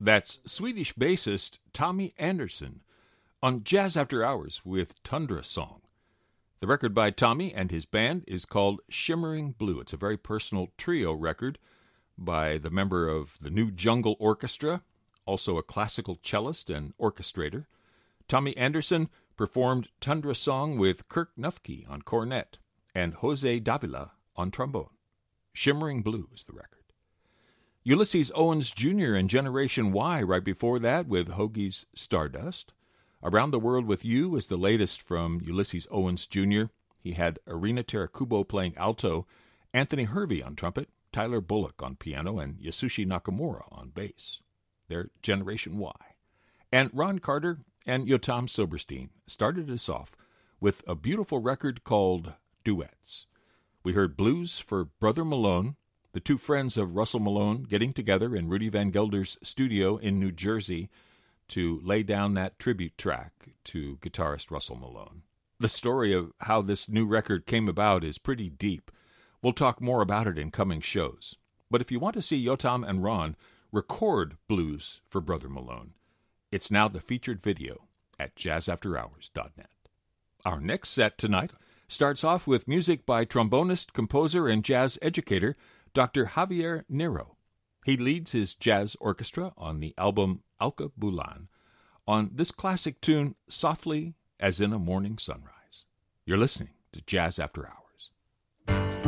That's Swedish bassist Tommy Andersson on Jazz After Hours with Tundra Song. The record by Tommy and his band is called Shimmering Blue. It's a very personal trio record by the member of the New Jungle Orchestra, also a classical cellist and orchestrator. Tommy Andersson performed Tundra Song with Kirk Nufke on cornet and Jose Davila on trombone. Shimmering Blue is the record. Ulysses Owens Jr. and Generation Y right before that with Hoagie's Stardust. Around the World with You is the latest from Ulysses Owens Jr. He had Irina Terakubo playing alto, Anthony Hervey on trumpet, Tyler Bullock on piano, and Yasushi Nakamura on bass. They're Generation Y. And Ron Carter and Yotam Silberstein started us off with a beautiful record called Duets. We heard blues for Brother Malone, the two friends of Russell Malone getting together in Rudy Van Gelder's studio in New Jersey to lay down that tribute track to guitarist Russell Malone. The story of how this new record came about is pretty deep. We'll talk more about it in coming shows. But if you want to see Yotam and Ron record blues for Brother Malone, it's now the featured video at jazzafterhours.net. Our next set tonight starts off with music by trombonist, composer, and jazz educator Dr. Javier Nero. He leads his jazz orchestra on the album Alka Bulan on this classic tune, Softly as in a Morning Sunrise. You're listening to Jazz After Hours.